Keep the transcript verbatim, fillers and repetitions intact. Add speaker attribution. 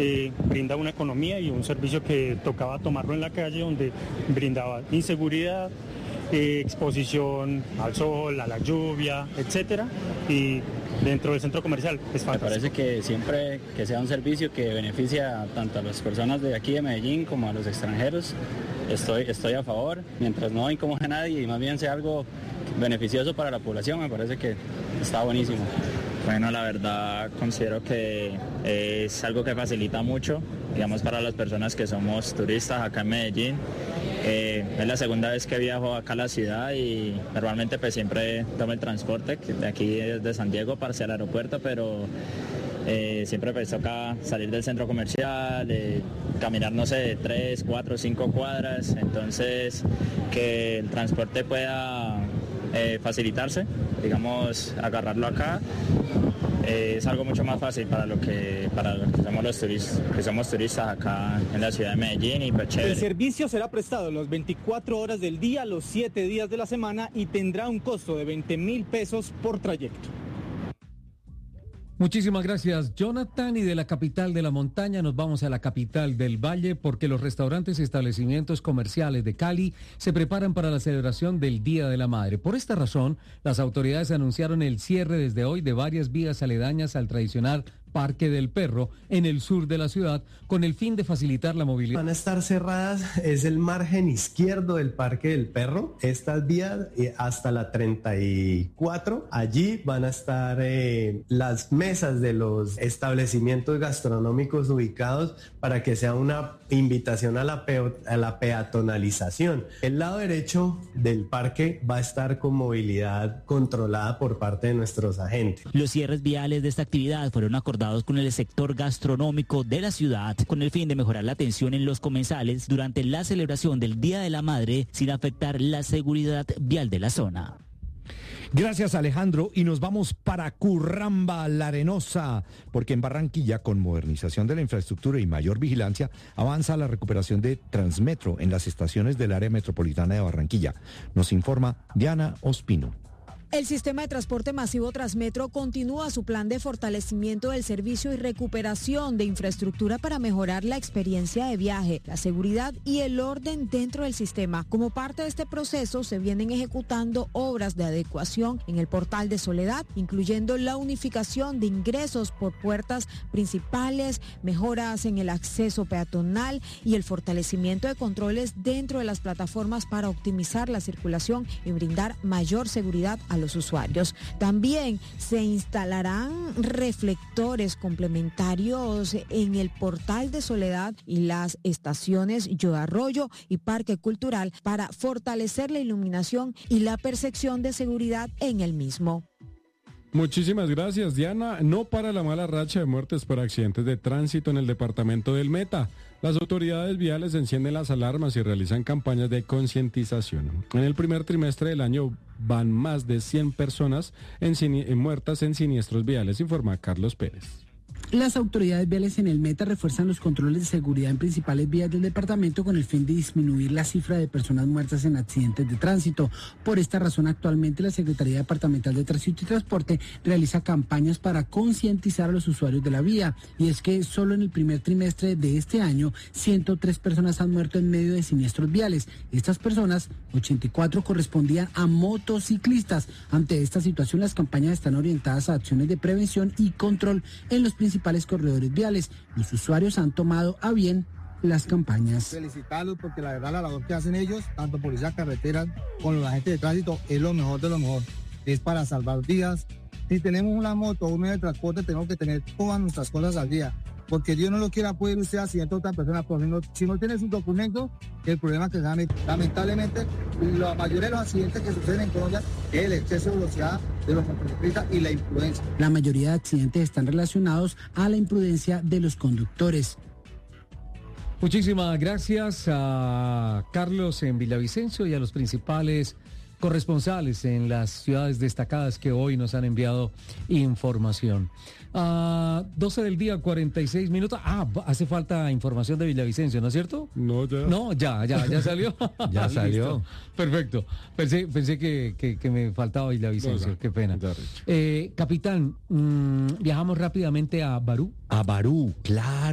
Speaker 1: eh, brinda una economía y un servicio que tocaba tomarlo en la calle, donde brindaba inseguridad, eh, exposición al sol, a la lluvia, etcétera, y dentro del centro comercial es fantástico.
Speaker 2: Me parece que siempre que sea un servicio que beneficia tanto a las personas de aquí de Medellín como a los extranjeros, estoy, estoy a favor, mientras no incomode a nadie y más bien sea algo beneficioso para la población, me parece que está buenísimo.
Speaker 3: Bueno, la verdad considero que es algo que facilita mucho, digamos, para las personas que somos turistas acá en Medellín. Eh, es la segunda vez que viajo acá a la ciudad y normalmente pues siempre tomo el transporte de aquí desde San Diego para hacia el aeropuerto, pero eh, siempre pues toca salir del centro comercial, eh, caminar no sé, de tres, cuatro, cinco cuadras, entonces que el transporte pueda eh, facilitarse, digamos, agarrarlo acá. Eh, es algo mucho más fácil para lo que para los que somos los turistas, que somos turistas acá en la ciudad de Medellín y pues chévere.
Speaker 4: El servicio será prestado las veinticuatro horas del día, los siete días de la semana y tendrá un costo de veinte mil pesos por trayecto.
Speaker 5: Muchísimas gracias, Jonathan. Y de la capital de la montaña nos vamos a la capital del valle, porque los restaurantes y establecimientos comerciales de Cali se preparan para la celebración del Día de la Madre. Por esta razón, las autoridades anunciaron el cierre desde hoy de varias vías aledañas al tradicional Parque del Perro en el sur de la ciudad, con el fin de facilitar la movilidad.
Speaker 6: Van a estar cerradas, es el margen izquierdo del Parque del Perro, estas vías eh, hasta la treinta y cuatro, allí van a estar eh, las mesas de los establecimientos gastronómicos ubicados para que sea una invitación a la, peo, a la peatonalización. El lado derecho del parque va a estar con movilidad controlada por parte de nuestros agentes.
Speaker 7: Los cierres viales de esta actividad fueron acordados con el sector gastronómico de la ciudad con el fin de mejorar la atención en los comensales durante la celebración del Día de la Madre sin afectar la seguridad vial de la zona.
Speaker 8: Gracias, Alejandro, y nos vamos para Curramba, La Arenosa, porque en Barranquilla, con modernización de la infraestructura y mayor vigilancia, avanza la recuperación de Transmetro en las estaciones del área metropolitana de Barranquilla. Nos informa Diana Ospino.
Speaker 9: El sistema de transporte masivo Transmetro continúa su plan de fortalecimiento del servicio y recuperación de infraestructura para mejorar la experiencia de viaje, la seguridad y el orden dentro del sistema. Como parte de este proceso, se vienen ejecutando obras de adecuación en el portal de Soledad, incluyendo la unificación de ingresos por puertas principales, mejoras en el acceso peatonal y el fortalecimiento de controles dentro de las plataformas para optimizar la circulación y brindar mayor seguridad a los usuarios. También se instalarán reflectores complementarios en el portal de Soledad y las estaciones Yo Arroyo y Parque Cultural para fortalecer la iluminación y la percepción de seguridad en el mismo.
Speaker 10: Muchísimas gracias, Diana. No para la mala racha de muertes por accidentes de tránsito en el departamento del Meta. Las autoridades viales encienden las alarmas y realizan campañas de concientización. En el primer trimestre del año van más de cien personas en sini- muertas en siniestros viales, informa Carlos Pérez.
Speaker 11: Las autoridades viales en el Meta refuerzan los controles de seguridad en principales vías del departamento con el fin de disminuir la cifra de personas muertas en accidentes de tránsito. Por esta razón, actualmente la Secretaría Departamental de Tránsito y Transporte realiza campañas para concientizar a los usuarios de la vía. Y es que solo en el primer trimestre de este año, ciento tres personas han muerto en medio de siniestros viales. Estas personas, ochenta y cuatro, correspondían a motociclistas. Ante esta situación, las campañas están orientadas a acciones de prevención y control en los principales corredores viales. Los usuarios han tomado a bien las campañas.
Speaker 12: Felicitarlos porque la verdad la labor que hacen ellos, tanto policía de carreteras con los agentes de tránsito, es lo mejor de lo mejor. Es para salvar vidas. Si tenemos una moto o un medio de transporte, tenemos que tener todas nuestras cosas al día. Porque Dios no lo quiera, puede usted accidentar a otra persona. Por no, si no tienes un documento, el problema que da, lamentablemente, la mayoría de los accidentes que suceden en Colombia es el exceso de velocidad de los motociclistas y la imprudencia.
Speaker 11: La mayoría de accidentes están relacionados a la imprudencia de los conductores.
Speaker 5: Muchísimas gracias a Carlos en Villavicencio y a los principales corresponsales en las ciudades destacadas que hoy nos han enviado información. Uh, doce del día, cuarenta y seis minutos. Ah, hace falta información de Villavicencio, ¿no es cierto?
Speaker 10: No, ya.
Speaker 5: No, ya, ya, ya salió.
Speaker 8: Ya salió.
Speaker 5: Listo. Perfecto. Pensé, pensé que, que, que me faltaba Villavicencio, no, ya, qué pena. Eh, capitán, mmm, viajamos rápidamente a Barú.
Speaker 8: A Barú, claro.